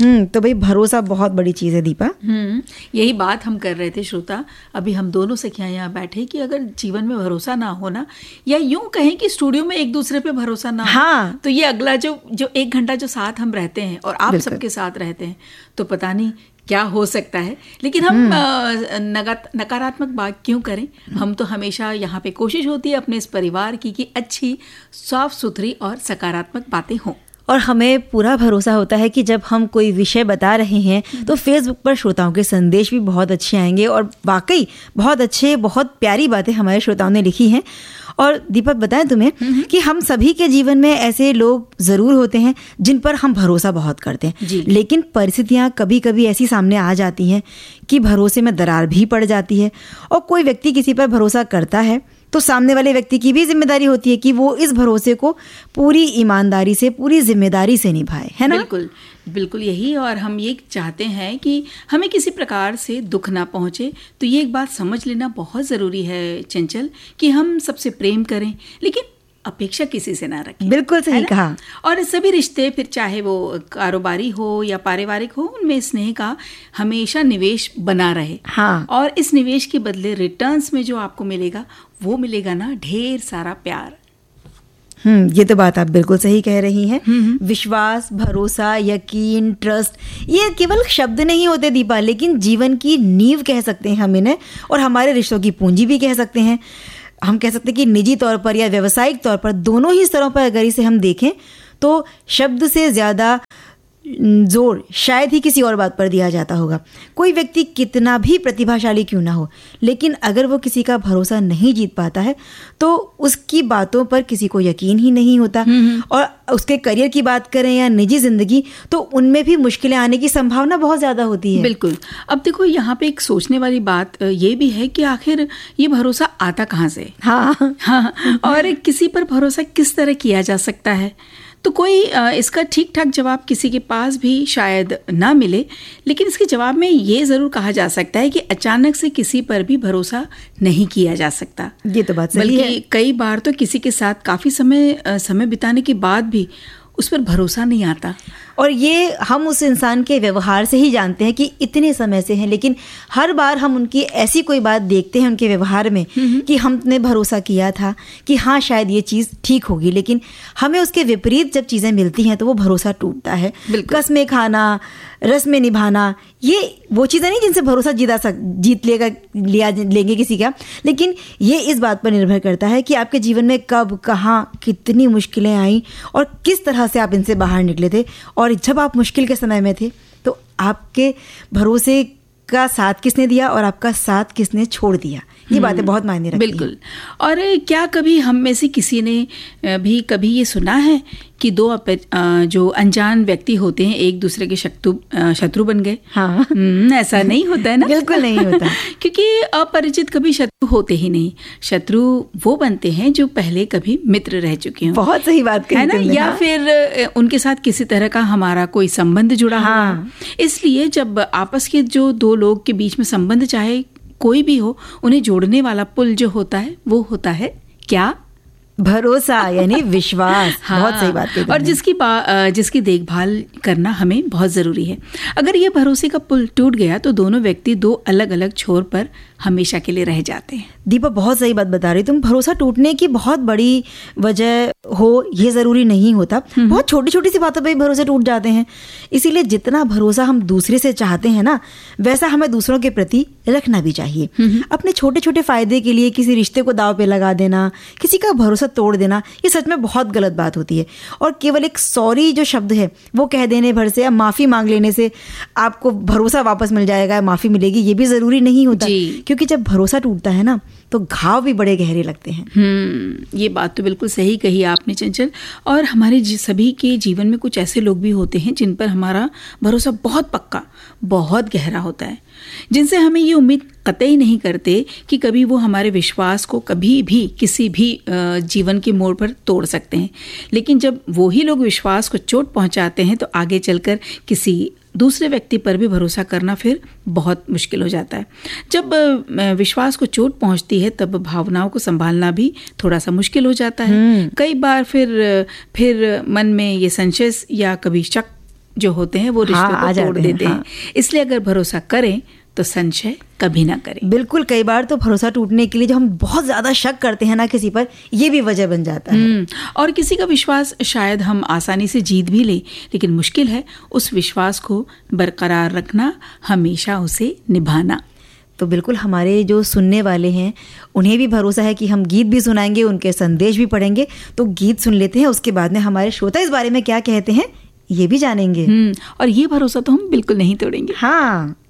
तो भाई भरोसा बहुत बड़ी चीज़ है दीपा। यही बात हम कर रहे थे श्रोता, अभी हम दोनों सखियां यहाँ बैठे कि अगर जीवन में भरोसा ना होना, या यूं कहें कि स्टूडियो में एक दूसरे पे भरोसा ना हो, तो ये अगला जो 1 घंटा जो साथ हम रहते हैं और आप सबके साथ रहते हैं, तो पता नहीं क्या हो सकता है। लेकिन हम नकारात्मक बात क्यों करें। हम तो हमेशा यहाँ पे कोशिश होती है अपने इस परिवार की कि अच्छी, साफ सुथरी और सकारात्मक बातें हों। और हमें पूरा भरोसा होता है कि जब हम कोई विषय बता रहे हैं तो फेसबुक पर श्रोताओं के संदेश भी बहुत अच्छे आएंगे, और वाकई बहुत अच्छे, बहुत प्यारी बातें हमारे श्रोताओं ने लिखी हैं। और दीपक, बताएं तुम्हें कि हम सभी के जीवन में ऐसे लोग जरूर होते हैं जिन पर हम भरोसा बहुत करते हैं, लेकिन परिस्थितियां कभी कभी ऐसी सामने आ जाती हैं कि भरोसे में दरार भी पड़ जाती है। और कोई व्यक्ति किसी पर भरोसा करता है तो सामने वाले व्यक्ति की भी जिम्मेदारी होती है कि वो इस भरोसे को पूरी ईमानदारी से, पूरी जिम्मेदारी से निभाए, है ना? बिल्कुल बिल्कुल यही। और हम ये चाहते हैं कि हमें किसी प्रकार से दुख ना पहुंचे। तो ये एक बात समझ लेना बहुत ज़रूरी है चंचल, कि हम सबसे प्रेम करें लेकिन अपेक्षा किसी से ना रखें। बिल्कुल सही कहा। और सभी रिश्ते, फिर चाहे वो कारोबारी हो या पारिवारिक हो, उनमें स्नेह का हमेशा निवेश बना रहे। हाँ। और इस निवेश के बदले रिटर्न्स में जो आपको मिलेगा वो मिलेगा ना ढेर सारा प्यार। ये तो बात आप बिल्कुल सही कह रही हैं। विश्वास, भरोसा, यकीन, ट्रस्ट, ये केवल शब्द नहीं होते दीपा, लेकिन जीवन की नींव कह सकते हैं हम इन्हें, और हमारे रिश्तों की पूंजी भी कह सकते हैं। हम कह सकते हैं कि निजी तौर पर या व्यावसायिक तौर पर, दोनों ही स्तरों पर अगर इसे हम देखें तो शब्द से ज़्यादा जोर शायद ही किसी और बात पर दिया जाता होगा। कोई व्यक्ति कितना भी प्रतिभाशाली क्यों ना हो, लेकिन अगर वो किसी का भरोसा नहीं जीत पाता है तो उसकी बातों पर किसी को यकीन ही नहीं होता। और उसके करियर की बात करें या निजी जिंदगी, तो उनमें भी मुश्किलें आने की संभावना बहुत ज़्यादा होती है। बिल्कुल। अब देखो, यहाँ पे एक सोचने वाली बात ये भी है कि आखिर ये भरोसा आता कहाँ से। हाँ। और किसी पर भरोसा किस तरह किया जा सकता है, तो कोई इसका ठीक ठाक जवाब किसी के पास भी शायद ना मिले, लेकिन इसके जवाब में ये ज़रूर कहा जा सकता है कि अचानक से किसी पर भी भरोसा नहीं किया जा सकता। ये तो बात सही है। बल्कि कई बार तो किसी के साथ काफ़ी समय बिताने के बाद भी उस पर भरोसा नहीं आता। और ये हम उस इंसान के व्यवहार से ही जानते हैं कि इतने समय से हैं, लेकिन हर बार हम उनकी ऐसी कोई बात देखते हैं उनके व्यवहार में कि हमने भरोसा किया था कि हाँ शायद ये चीज़ ठीक होगी, लेकिन हमें उसके विपरीत जब चीज़ें मिलती हैं तो वो भरोसा टूटता है। कसमें खाना, रस्में निभाना, ये वो चीज़ें नहीं जिनसे भरोसा जीत लेंगे किसी का, लेकिन ये इस बात पर निर्भर करता है कि आपके जीवन में कब, कहाँ, कितनी मुश्किलें आई और किस तरह से आप इनसे बाहर निकले थे। और जब आप मुश्किल के समय में थे तो आपके भरोसे का साथ किसने दिया और आपका साथ किसने छोड़ दिया, ये बातें बहुत मायने रखती हैं। बिल्कुल। और क्या कभी हम में से किसी ने भी कभी ये सुना है कि दो जो अनजान व्यक्ति होते हैं एक दूसरे के शत्रु बन गए? हाँ। ऐसा नहीं होता है ना। बिल्कुल नहीं होता। क्योंकि अपरिचित कभी शत्रु होते ही नहीं। शत्रु वो बनते हैं जो पहले कभी मित्र रह चुके हों। बहुत सही बात कही है ना। या फिर उनके साथ किसी तरह का हमारा कोई संबंध जुड़ा हुआ। इसलिए जब आपस के जो दो लोग के बीच में संबंध, चाहे कोई भी हो, उन्हें जोड़ने वाला पुल जो होता है वो होता है क्या? भरोसा, यानी विश्वास। हाँ। बहुत सही बात कही। और जिसकी देखभाल करना हमें बहुत ज़रूरी है। अगर ये भरोसे का पुल टूट गया तो दोनों व्यक्ति दो अलग अलग छोर पर हमेशा के लिए रह जाते हैं। दीपा, बहुत सही बात बता रही तुम। भरोसा टूटने की बहुत बड़ी वजह हो ये ज़रूरी नहीं होता, बहुत छोटी छोटी सी बातों पे भरोसे टूट जाते हैं। इसीलिए जितना भरोसा हम दूसरे से चाहते हैं ना, वैसा हमें दूसरों के प्रति रखना भी चाहिए। अपने छोटे छोटे फायदे के लिए किसी रिश्ते को दाव पे लगा देना, किसी का भरोसा तोड़ देना, ये सच में बहुत गलत बात होती है। और केवल एक सॉरी जो शब्द है वो कह देने भर से या माफ़ी मांग लेने से आपको भरोसा वापस मिल जाएगा, माफ़ी मिलेगी, ये भी ज़रूरी नहीं होता। क्योंकि जब भरोसा टूटता है ना तो घाव भी बड़े गहरे लगते हैं। ये बात तो बिल्कुल सही कही आपने चंचल। और हमारे सभी के जीवन में कुछ ऐसे लोग भी होते हैं जिन पर हमारा भरोसा बहुत पक्का, बहुत गहरा होता है, जिनसे हमें ये उम्मीद कतई नहीं करते कि कभी वो हमारे विश्वास को कभी भी किसी भी जीवन के मोड़ पर तोड़ सकते हैं। लेकिन जब वही लोग विश्वास को चोट पहुंचाते हैं तो आगे चलकर किसी दूसरे व्यक्ति पर भी भरोसा करना फिर बहुत मुश्किल हो जाता है। जब विश्वास को चोट पहुंचती है तब भावनाओं को संभालना भी थोड़ा सा मुश्किल हो जाता है। कई बार फिर मन में ये संशय या कभी शक जो होते हैं वो रिश्तों को तोड़ देते हैं। इसलिए अगर भरोसा करें तो संशय कभी ना करें। बिल्कुल, कई बार तो भरोसा टूटने के लिए जो हम बहुत ज्यादा शक करते हैं ना किसी पर, ये भी वजह बन जाता है। और किसी का विश्वास शायद हम आसानी से जीत भी लें, लेकिन मुश्किल है उस विश्वास को बरकरार रखना, हमेशा उसे निभाना। तो बिल्कुल हमारे जो सुनने वाले हैं उन्हें भी भरोसा है कि हम गीत भी सुनाएंगे, उनके संदेश भी पढ़ेंगे। तो गीत सुन लेते हैं, उसके बाद में हमारे श्रोता इस बारे में क्या कहते हैं ये भी जानेंगे। और ये भरोसा तो हम बिल्कुल नहीं तोड़ेंगे। हाँ।